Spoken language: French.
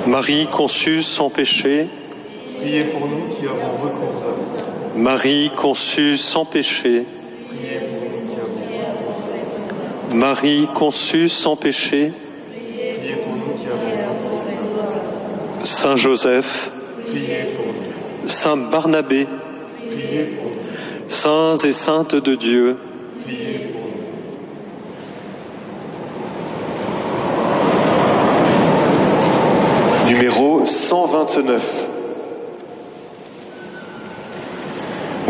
Marie conçue sans péché, Priez pour nous qui avons recours à vous. Marie conçue sans péché, Priez pour nous qui avons recours à vous. Marie conçue sans péché, Priez pour nous qui avons recours à vous. Saint Joseph, Priez pour nous. Saint Barnabé, Priez pour nous. saints et saintes de Dieu, Priez pour nous. Numéro 129.